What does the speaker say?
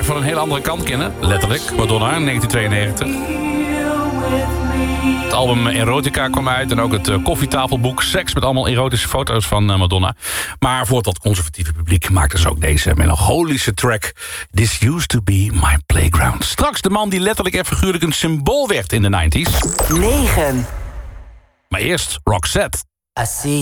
haar van een hele andere kant kennen. Letterlijk, Madonna in 1992. Het album Erotica kwam uit en ook het koffietafelboek Seks... met allemaal erotische foto's van Madonna. Maar voor dat conservatieve publiek maakte ze ook deze melancholische track... This used to be my playground. Straks de man die letterlijk en figuurlijk een symbool werd in de 90s. 9. Maar eerst Roxette. I see